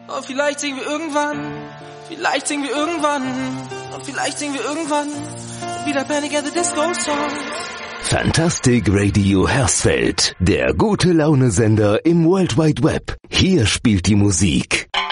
Oh, vielleicht singen wir irgendwann, vielleicht singen wir irgendwann, oh, vielleicht singen wir irgendwann wieder Panic at the Disco Song. Fantastic Radio Hersfeld, der gute Laune-Sender im World Wide Web. Hier spielt die Musik